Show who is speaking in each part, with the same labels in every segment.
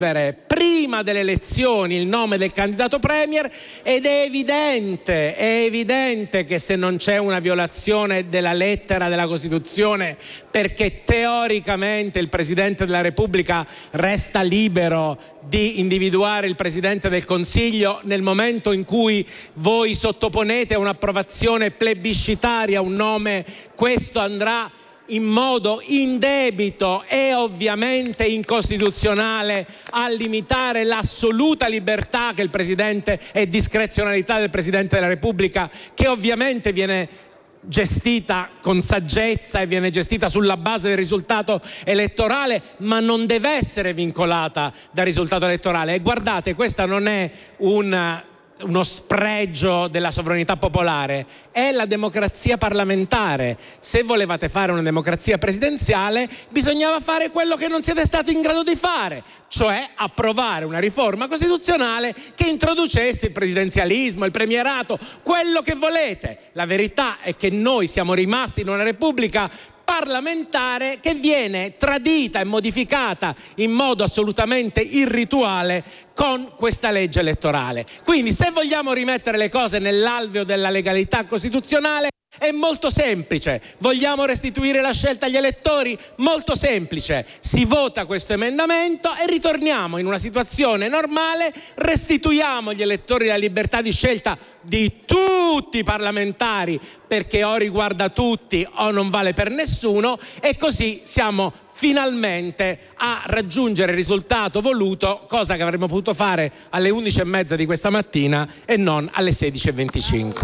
Speaker 1: prima delle elezioni il nome del candidato premier, ed è evidente che se non c'è una violazione della lettera della Costituzione, perché teoricamente il Presidente della Repubblica resta libero di individuare il Presidente del Consiglio nel momento in cui voi sottoponete a un'approvazione plebiscitaria un nome, questo andrà in modo indebito e ovviamente incostituzionale a limitare l'assoluta libertà che il Presidente e discrezionalità del Presidente della Repubblica, che ovviamente viene gestita con saggezza e viene gestita sulla base del risultato elettorale, ma non deve essere vincolata dal risultato elettorale. E guardate, questa non è uno spregio della sovranità popolare, è la democrazia parlamentare. Se volevate fare una democrazia presidenziale, bisognava fare quello che non siete stati in grado di fare, cioè approvare una riforma costituzionale che introducesse il presidenzialismo, il premierato, quello che volete. La verità è che noi siamo rimasti in una repubblica parlamentare che viene tradita e modificata in modo assolutamente irrituale con questa legge elettorale. Quindi, se vogliamo rimettere le cose nell'alveo della legalità costituzionale, è molto semplice. Vogliamo restituire la scelta agli elettori? Molto semplice. Si vota questo emendamento e ritorniamo in una situazione normale, restituiamo agli elettori la libertà di scelta di tutti i parlamentari, perché o riguarda tutti o non vale per nessuno, e così siamo finalmente a raggiungere il risultato voluto, cosa che avremmo potuto fare alle 11:30 di questa mattina e non alle 16:25.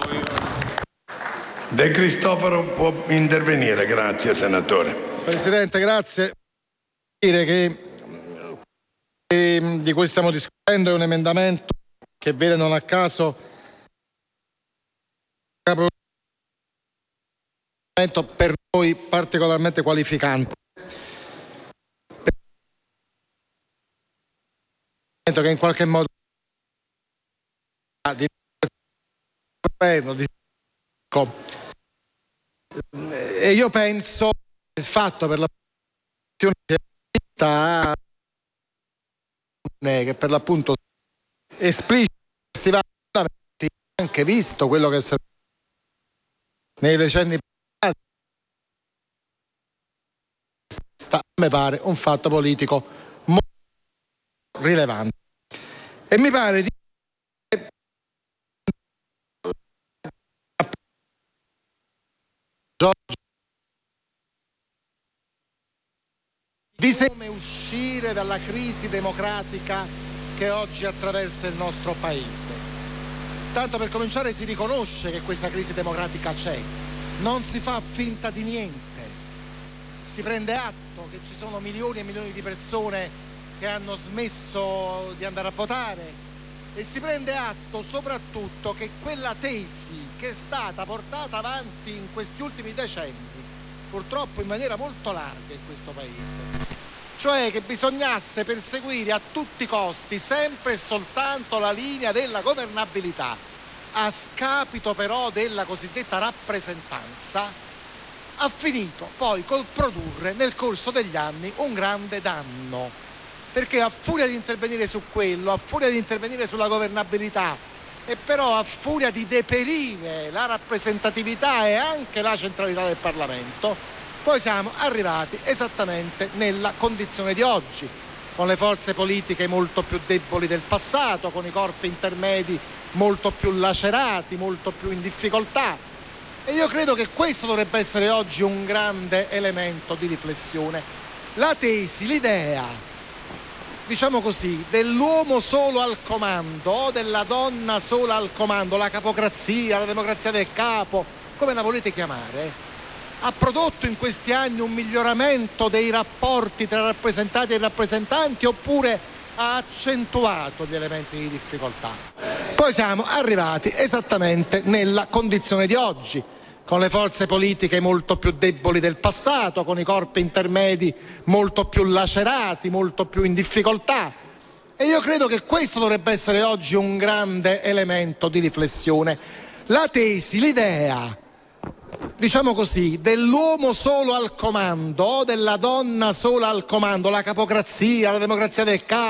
Speaker 2: De Cristofaro può intervenire. Grazie, senatore.
Speaker 3: Presidente, grazie. Dire che di cui stiamo discutendo è un emendamento che vede non a caso per noi particolarmente qualificante, che in qualche modo di e io penso che il fatto per la che per l'appunto esplicita questi vari anche visto quello che è stato nei decenni passati, a me pare un fatto politico molto rilevante, e mi pare di come uscire dalla crisi democratica che oggi attraversa il nostro paese. Tanto per cominciare si riconosce che questa crisi democratica c'è, non si fa finta di niente, si prende atto che ci sono milioni e milioni di persone che hanno smesso di andare a votare, e si prende atto soprattutto che quella tesi che è stata portata avanti in questi ultimi decenni, purtroppo in maniera molto larga in questo paese, cioè che bisognasse perseguire a tutti i costi sempre e soltanto la linea della governabilità, a scapito però della cosiddetta rappresentanza, ha finito poi col produrre nel corso degli anni un grande danno, perché a furia di intervenire su quello, a furia di intervenire sulla governabilità, e però a furia di deperire la rappresentatività e anche la centralità del Parlamento, poi siamo arrivati esattamente nella condizione di oggi, con le forze politiche molto più deboli del passato, con i corpi intermedi molto più lacerati, molto più in difficoltà. E io credo che questo dovrebbe essere oggi un grande elemento di riflessione. La tesi, l'idea, diciamo così, dell'uomo solo al comando o della donna sola al comando, la capocrazia, la democrazia del capo, come la volete chiamare, ha prodotto in questi anni un miglioramento dei rapporti tra rappresentati e rappresentanti, oppure ha accentuato gli elementi di difficoltà? Poi siamo arrivati esattamente nella condizione di oggi, con le forze politiche molto più deboli del passato, con i corpi intermedi molto più lacerati, molto più in difficoltà. E io credo che questo dovrebbe essere oggi un grande elemento di riflessione. La tesi, l'idea diciamo così, dell'uomo solo al comando o della donna sola al comando, la capocrazia, la democrazia del capo,